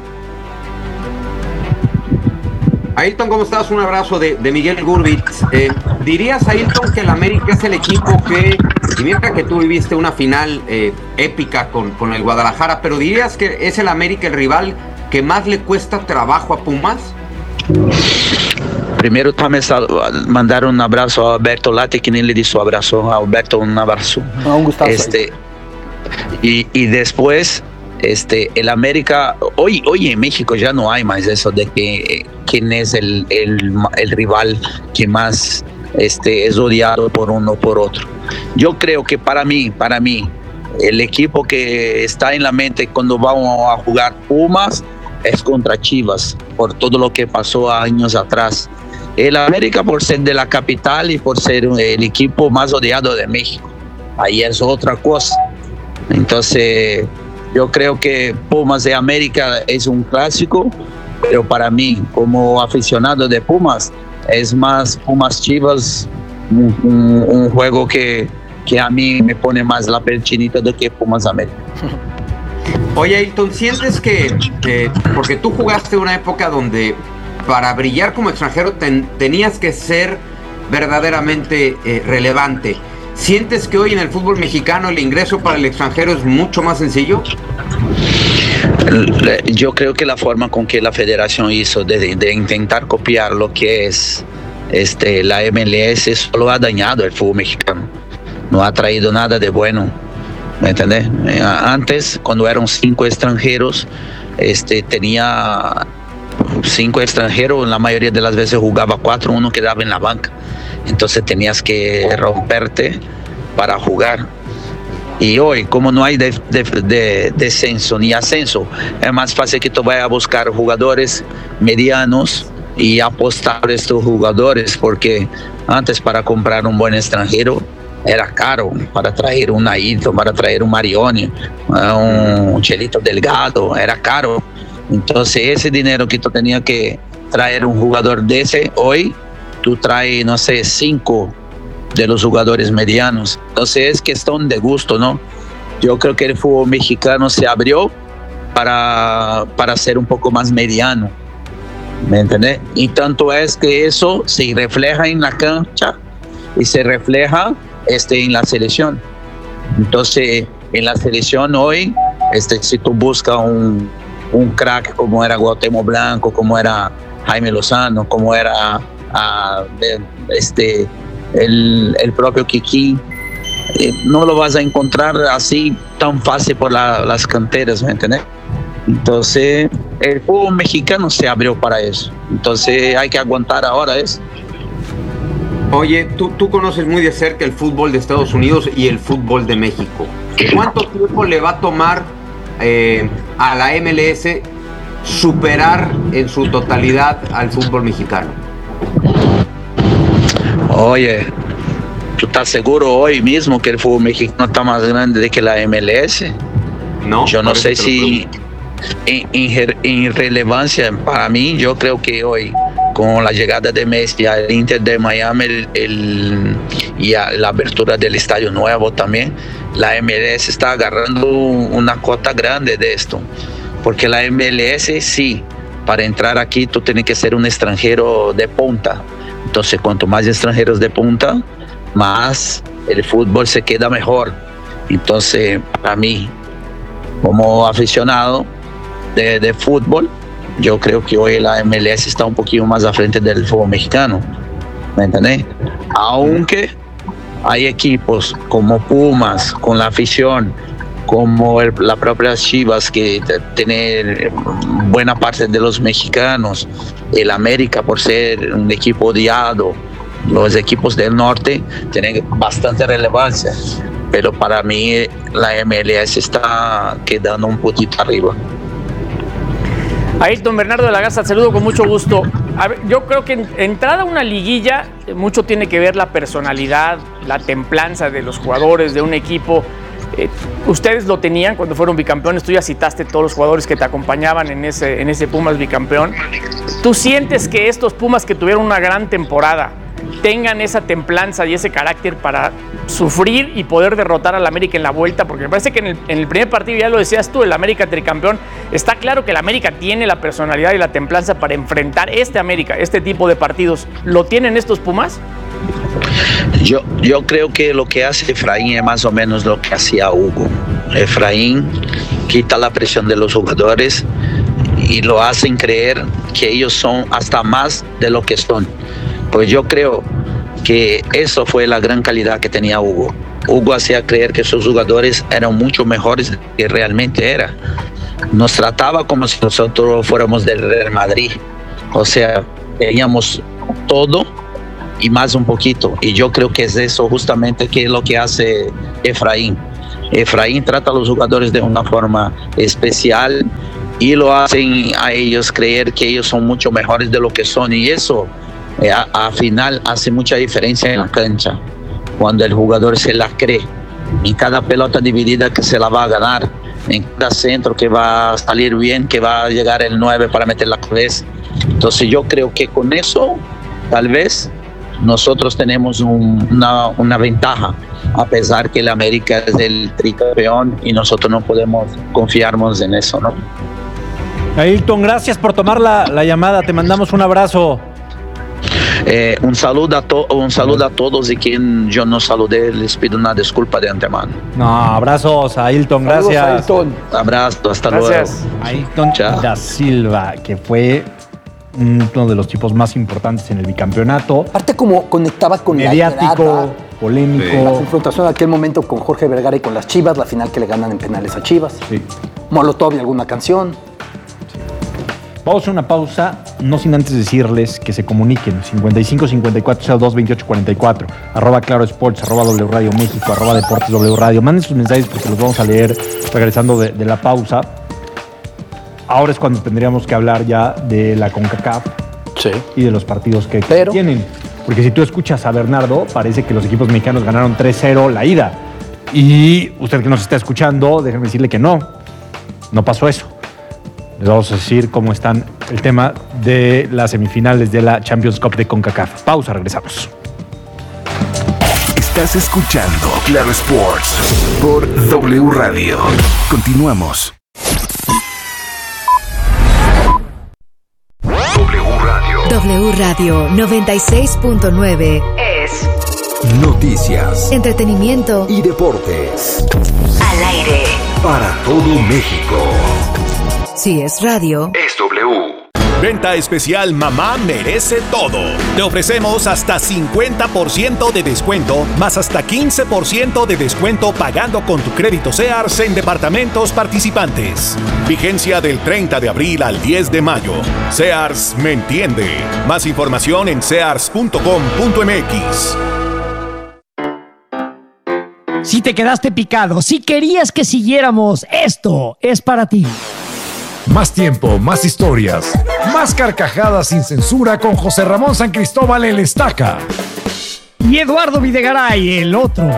Ailton, ¿cómo estás? Un abrazo de, de Miguel Gurwitz. Eh, ¿Dirías, Ailton, que el América es el equipo que, y mira que tú viviste una final eh, épica con, con el Guadalajara, pero dirías que es el América el rival que más le cuesta trabajo a Pumas? Primero también mandar un abrazo a Alberto Lati, que ni le di su abrazo. A Alberto un abrazo. No, un gustazo. Este, y, y después... Este, el América, hoy, hoy en México ya no hay más eso de que eh, quién es el, el, el rival que más este, es odiado por uno o por otro. Yo creo que para mí, para mí, el equipo que está en la mente cuando vamos a jugar Pumas es contra Chivas, por todo lo que pasó años atrás. El América por ser de la capital y por ser el equipo más odiado de México. Ahí es otra cosa. Entonces... yo creo que Pumas de América es un clásico, pero para mí, como aficionado de Pumas, es más Pumas Chivas, un, un, un juego que, que a mí me pone más la perchinita de que Pumas América. Oye, Ailton, ¿sientes que, eh, porque tú jugaste una época donde para brillar como extranjero ten, tenías que ser verdaderamente eh, relevante? ¿Sientes que hoy en el fútbol mexicano el ingreso para el extranjero es mucho más sencillo? Yo creo que la forma con que la federación hizo de, de intentar copiar lo que es este, la M L S solo ha dañado el fútbol mexicano. No ha traído nada de bueno, ¿me entiendes? Antes, cuando eran cinco extranjeros, este, tenía cinco extranjeros, la mayoría de las veces jugaba cuatro, uno quedaba en la banca. Entonces tenías que romperte para jugar. Y hoy, como no hay de, de, de descenso ni ascenso, es más fácil que tú vayas a buscar jugadores medianos y apostar por estos jugadores, porque antes para comprar un buen extranjero era caro, para traer un Ailton, para traer un Marioni, un Chelito Delgado, era caro. Entonces ese dinero que tú tenías que traer un jugador de ese, hoy tú traes, no sé, cinco de los jugadores medianos. Entonces es cuestión de gusto, ¿no? Yo creo que el fútbol mexicano se abrió para, para ser un poco más mediano, ¿me entiendes? Y tanto es que eso se refleja en la cancha y se refleja este, en la selección. Entonces en la selección hoy, este, si tú buscas un, un crack como era Cuauhtémoc Blanco, como era Jaime Lozano, como era uh, este El, el propio Kiki, eh, no lo vas a encontrar así tan fácil por la, las canteras, ¿me entiendes? Entonces el fútbol mexicano se abrió para eso, entonces hay que aguantar ahora eso. Oye, tú, tú conoces muy de cerca el fútbol de Estados Unidos y el fútbol de México. ¿Cuánto tiempo le va a tomar eh, a la M L S superar en su totalidad al fútbol mexicano? Oye, ¿tú estás seguro hoy mismo que el fútbol mexicano está más grande de que la M L S? No. Yo no sé si en, en, en relevancia para mí, yo creo que hoy con la llegada de Messi al Inter de Miami el, el, y a la apertura del estadio nuevo también, la M L S está agarrando una cuota grande de esto, porque la M L S sí, para entrar aquí tú tienes que ser un extranjero de punta. Entonces, cuanto más extranjeros de punta, más el fútbol se queda mejor. Entonces, para mí, como aficionado de, de fútbol, yo creo que hoy la M L S está un poquito más al frente del fútbol mexicano, ¿me entendés? Aunque hay equipos como Pumas, con la afición, como el, la propia Chivas, que tiene buena parte de los mexicanos, el América por ser un equipo odiado, los equipos del norte tienen bastante relevancia, pero para mí la M L S está quedando un poquito arriba. Ailton Bernardo de la Garza, saludo con mucho gusto. A ver, yo creo que en, entrada a una liguilla mucho tiene que ver la personalidad, la templanza de los jugadores de un equipo. Eh, ustedes lo tenían cuando fueron bicampeones, tú ya citaste todos los jugadores que te acompañaban en ese, en ese Pumas bicampeón. ¿Tú sientes que estos Pumas que tuvieron una gran temporada tengan esa templanza y ese carácter para sufrir y poder derrotar al América en la vuelta? Porque me parece que en el, en el primer partido, ya lo decías tú, el América tricampeón, está claro que el América tiene la personalidad y la templanza para enfrentar este América, este tipo de partidos. ¿Lo tienen estos Pumas? Yo, yo creo que lo que hace Efraín es más o menos lo que hacía Hugo. Efraín quita la presión de los jugadores y lo hacen creer que ellos son hasta más de lo que son. Pues yo creo que eso fue la gran calidad que tenía Hugo. Hugo hacía creer que sus jugadores eran mucho mejores de lo que realmente era. Nos trataba como si nosotros fuéramos del Real Madrid. O sea, teníamos todo y más un poquito, y yo creo que es eso justamente que es lo que hace Efraín. Efraín trata a los jugadores de una forma especial y lo hacen a ellos creer que ellos son mucho mejores de lo que son, y eso eh, a, a final hace mucha diferencia en la cancha, cuando el jugador se la cree en cada pelota dividida que se la va a ganar, en cada centro que va a salir bien, que va a llegar el nueve para meter la cabeza. Entonces yo creo que con eso tal vez nosotros tenemos un, una, una ventaja, a pesar que el América es el tricampeón y nosotros no podemos confiarnos en eso, ¿no? Ailton, gracias por tomar la, la llamada, te mandamos un abrazo. Eh, un saludo a to- un saludo a todos y quien yo no saludé, les pido una disculpa de antemano. No, abrazos a Ailton, Saludos gracias. a Ailton. Abrazo, hasta Gracias. luego. Ailton Chao. da Silva, que fue uno de los tipos más importantes en el bicampeonato. Aparte como conectaba con Mediático, la grada, polémico. la confrontación en aquel momento con Jorge Vergara y con las Chivas, la final que le ganan en penales a Chivas. Sí. Molotov y alguna canción. Vamos a hacer una pausa, no sin antes decirles que se comuniquen. cincuenta y cinco cincuenta y cuatro cero dos veintiocho cuarenta y cuatro, arroba Claro Sports, arroba W Radio México, arroba Deportes W Radio. Manden sus mensajes porque los vamos a leer regresando de, de la pausa. Ahora es cuando tendríamos que hablar ya de la CONCACAF Sí. y de los partidos que Pero- tienen. Porque si tú escuchas a Bernardo, parece que los equipos mexicanos ganaron tres cero la ida. Y usted que nos está escuchando, déjenme decirle que no, no pasó eso. Les vamos a decir cómo están el tema de las semifinales de la Champions Cup de CONCACAF. Pausa, regresamos. Estás escuchando Claro Sports por W Radio. Continuamos. W Radio. W Radio noventa y seis punto nueve es Noticias entretenimiento y deportes. al aire. Para todo México. Si es radio, Es W. Venta especial Mamá Merece Todo. Te ofrecemos hasta cincuenta por ciento de descuento, más hasta quince por ciento de descuento pagando con tu crédito Sears en departamentos participantes. Vigencia del treinta de abril al diez de mayo. Sears me entiende. Más información en sears punto com punto m x. Si te quedaste picado, si querías que siguiéramos, esto es para ti. Más tiempo, más historias, más carcajadas sin censura con José Ramón San Cristóbal el Estaca. Y Eduardo Videgaray, el otro.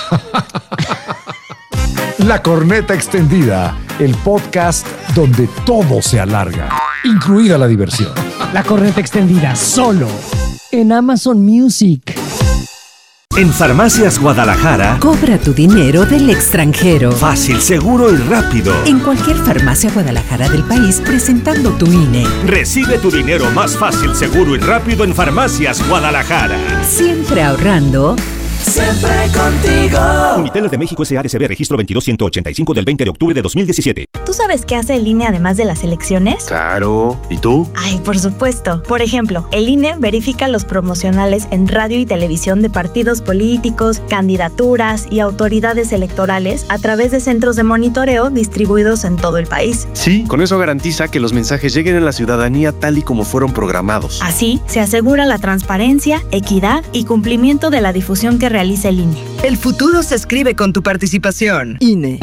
La Corneta Extendida, el podcast donde todo se alarga, incluida la diversión. La Corneta Extendida, solo en Amazon Music. En Farmacias Guadalajara, Cobra tu dinero del extranjero. fácil, seguro y rápido. En cualquier farmacia Guadalajara del país presentando tu I N E. Recibe tu dinero más fácil, seguro y rápido en Farmacias Guadalajara. Siempre ahorrando. Siempre contigo. Uniteles de México S A D C B, registro veintidós ciento ochenta y cinco del veinte de octubre de dos mil diecisiete. ¿Tú sabes qué hace el I N E además de las elecciones? Claro. ¿Y tú? Ay, por supuesto. Por ejemplo, el I N E verifica los promocionales en radio y televisión de partidos políticos, candidaturas y autoridades electorales a través de centros de monitoreo distribuidos en todo el país. Sí, con eso garantiza que los mensajes lleguen a la ciudadanía tal y como fueron programados. Así, se asegura la transparencia, equidad y cumplimiento de la difusión que realiza el I N E. El futuro se escribe con tu participación. I N E.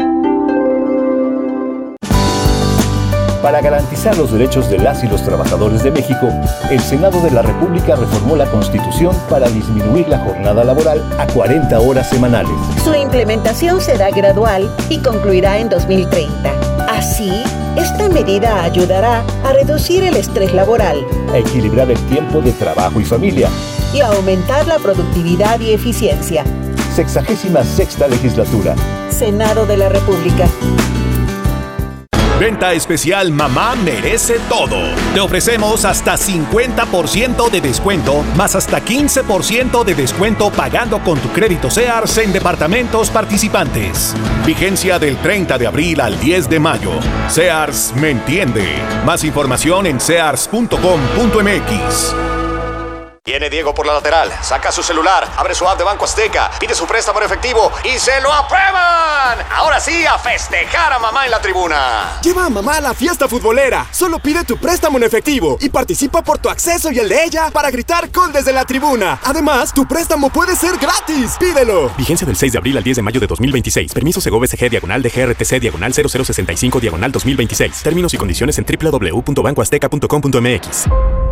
Para garantizar los derechos de las y los trabajadores de México, el Senado de la República reformó la Constitución para disminuir la jornada laboral a cuarenta horas semanales. Su implementación será gradual y concluirá en dos mil treinta. Así, esta medida ayudará a reducir el estrés laboral, A equilibrar el tiempo de trabajo y familia. y a aumentar la productividad y eficiencia. Sexagésima sexta legislatura. Senado de la República. Venta especial Mamá Merece Todo. Te ofrecemos hasta cincuenta por ciento de descuento, más hasta quince por ciento de descuento pagando con tu crédito Sears en departamentos participantes. Vigencia del treinta de abril al diez de mayo. Sears me entiende. Más información en sears punto com punto m x. Viene Diego por la lateral, saca su celular, abre su app de Banco Azteca, pide su préstamo en efectivo y ¡se lo aprueban! Ahora sí, a festejar a mamá en la tribuna. Lleva a mamá a la fiesta futbolera. Solo pide tu préstamo en efectivo y participa por tu acceso y el de ella para gritar gol desde la tribuna. Además, tu préstamo puede ser gratis. Pídelo. Vigencia del seis de abril al diez de mayo de dos mil veintiséis. Permiso Segov S G diagonal de G R T C diagonal cero cero sesenta y cinco diagonal dos mil veintiséis. Términos y condiciones en doble u doble u doble u punto banco azteca punto com punto m x.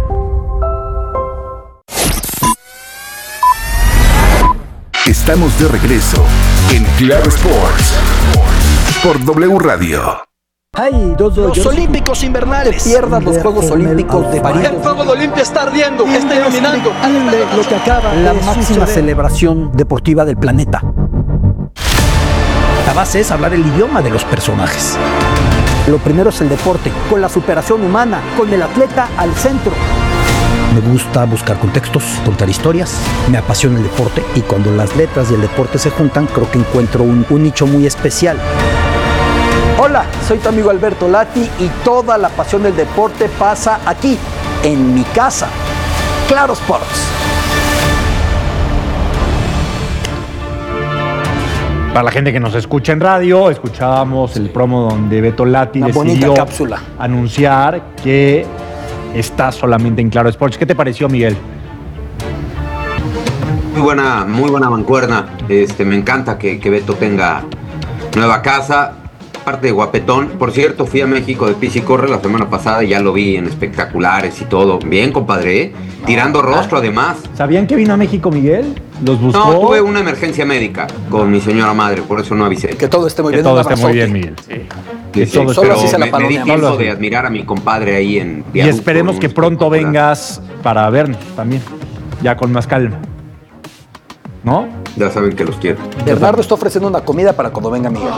Estamos de regreso en Claro Sports por W Radio. Ay, dos, dos, Los Olímpicos Invernales. Te pierdas los Juegos Olímpicos de París. El fuego de Olimpia está ardiendo, está iluminando. Lo que acaba la máxima celebración deportiva del planeta. La base es hablar el idioma de los personajes. Lo primero es el deporte, con la superación humana, con el atleta al centro. Me gusta buscar contextos, contar historias, me apasiona el deporte y cuando las letras y el deporte se juntan creo que encuentro un, un nicho muy especial. Hola, soy tu amigo Alberto Lati y toda la pasión del deporte pasa aquí, en mi casa. Claro Sports. Para la gente que nos escucha en radio, escuchábamos el promo donde Beto Lati Una decidió bonita cápsula. anunciar que está solamente en Claro Sports. ¿Qué te pareció, Miguel? Muy buena, muy buena mancuerna. Este, me encanta que, que Beto tenga nueva casa. Parte de guapetón. Por cierto, fui a México de Pisa y Corre la semana pasada y ya lo vi en espectaculares y todo. Bien, compadre, ¿eh? Tirando rostro además. ¿Sabían que vino a México, Miguel? ¿Los buscó? No, tuve una emergencia médica con mi señora madre, por eso no avisé. Que todo esté muy Que bien. todo un esté muy abrazote. bien, Miguel. Sí. Que Sí, todo solo pero así se la me, me di palomeamos. tiempo Solo así. de admirar a mi compadre ahí en Y viaducto, esperemos que pronto espectacular. vengas para vernos también, ya con más calma. ¿No? Ya saben que los quiero. Bernardo está ofreciendo una comida para cuando venga Miguel.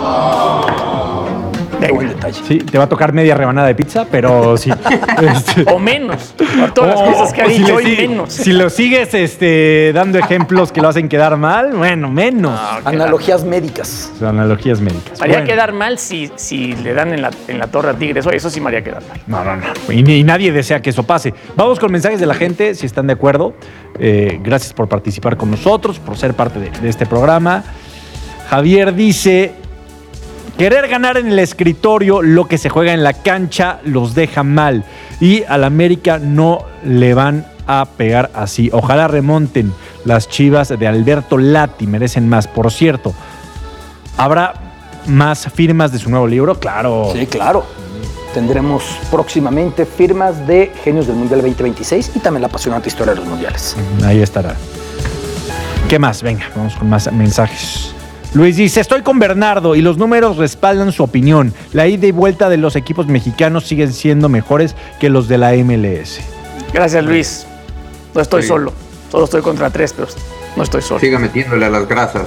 Qué buen detalle. Sí, te va a tocar media rebanada de pizza, pero sí. Este, O menos. Por todas las cosas que ha o si dicho le hoy, sigue- menos. Si lo sigues este, dando ejemplos que lo hacen quedar mal, bueno, menos. Analogías médicas. Analogías médicas. Me haría Bueno. quedar mal si, si le dan en la, en la torre a Tigres. Oye, eso sí me haría quedar mal. No, no, no. Y, ni- y nadie desea que eso pase. Vamos con mensajes de la gente, si están de acuerdo. Eh, gracias por participar con nosotros, por ser parte de, de este programa. Javier dice: querer ganar en el escritorio lo que se juega en la cancha los deja mal. Y al América no le van a pegar así. Ojalá remonten. Las Chivas de Alberto Lati merecen más. Por cierto, ¿habrá más firmas de su nuevo libro? Claro. Sí, claro. Tendremos próximamente firmas de Genios del Mundial veinte veintiséis y también la apasionante historia de los mundiales. Ahí estará. ¿Qué más? Venga, vamos con más mensajes. Luis dice: estoy con Bernardo y los números respaldan su opinión. La ida y vuelta de los equipos mexicanos siguen siendo mejores que los de la M L S. Gracias, Luis. No estoy Sí. solo. Solo estoy contra tres, pero no estoy solo. Siga metiéndole a las grasas.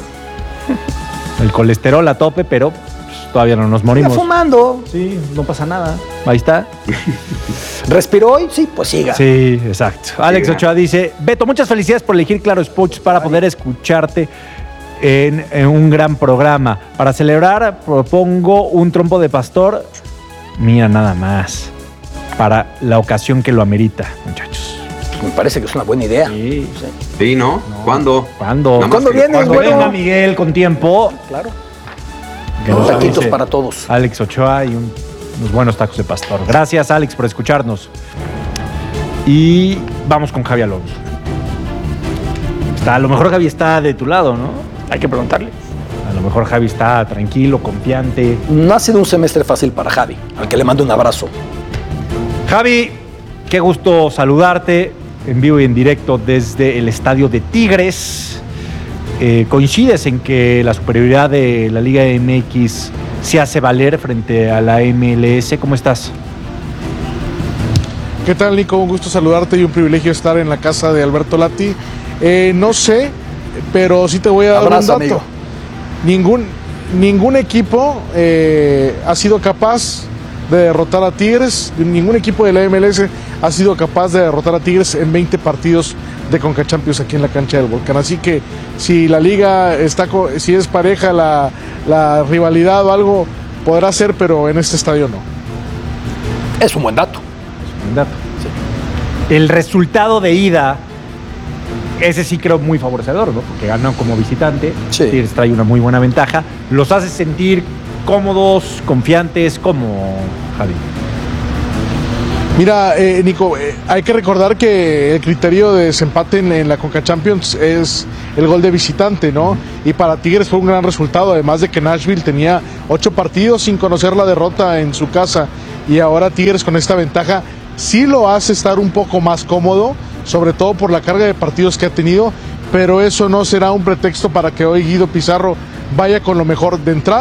El colesterol a tope, pero pues, todavía no nos Siga morimos. fumando. Sí, no pasa nada. Ahí está. ¿Respiró hoy? Sí, pues siga. Sí, exacto. Alex Siga. Ochoa dice: Beto, muchas felicidades por elegir Claro Sports para poder escucharte en, en un gran programa. Para celebrar, propongo un trompo de pastor. Mira, nada más. Para la ocasión que lo amerita, muchachos. Me parece que es una buena idea. Sí. Sí, ¿no? ¿Cuándo? ¿Cuándo? Nada más ¿Cuándo que- vienes, Cuando güero? venga Miguel con tiempo. Claro. que Unos nos taquitos avise para todos. Alex Ochoa y un- unos buenos tacos de pastor. Gracias, Alex, por escucharnos. Y vamos con Javi Alonso. Está, a lo mejor Javi está de tu lado, ¿no? Hay que preguntarle. A lo mejor Javi está tranquilo, confiante. No ha sido un semestre fácil para Javi, al que le mando un abrazo. Javi, qué gusto saludarte en vivo y en directo desde el estadio de Tigres. Eh, ¿Coincides en que la superioridad de la Liga M X se hace valer frente a la M L S? ¿Cómo estás? ¿Qué tal, Nico? Un gusto saludarte y un privilegio estar en la casa de Alberto Lati. Eh, no sé, pero sí te voy a dar Abrazo, un dato. amigo. Ningún, ningún equipo eh, ha sido capaz de derrotar a Tigres, ningún equipo de la M L S ha sido capaz de derrotar a Tigres en veinte partidos de Conca Champions aquí en la cancha del Volcán. Así que si la liga está, co- si es pareja la, la rivalidad o algo, podrá ser, pero en este estadio no. Es un buen dato. Un dato. El resultado de ida, ese sí creo muy favorecedor, ¿no? Porque ganó como visitante. Sí. Tigres trae una muy buena ventaja. Los hace sentir cómodos, confiantes, como Javi. Mira, eh, Nico, eh, hay que recordar que el criterio de desempate en, en la Conca Champions es el gol de visitante, ¿no? Y para Tigres fue un gran resultado, además de que Nashville tenía ocho partidos sin conocer la derrota en su casa y ahora Tigres con esta ventaja sí lo hace estar un poco más cómodo, sobre todo por la carga de partidos que ha tenido, pero eso no será un pretexto para que hoy Guido Pizarro vaya con lo mejor de entrada.